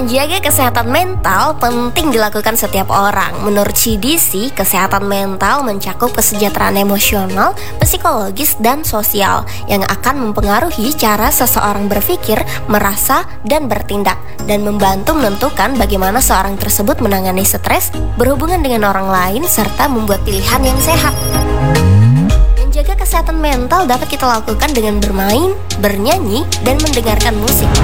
Menjaga kesehatan mental penting dilakukan setiap orang. Menurut CDC, kesehatan mental mencakup kesejahteraan emosional, psikologis, dan sosial yang akan mempengaruhi cara seseorang berpikir, merasa, dan bertindak, dan membantu menentukan bagaimana seorang tersebut menangani stres, berhubungan dengan orang lain, serta membuat pilihan yang sehat. Menjaga kesehatan mental dapat kita lakukan dengan bermain, bernyanyi, dan mendengarkan musik.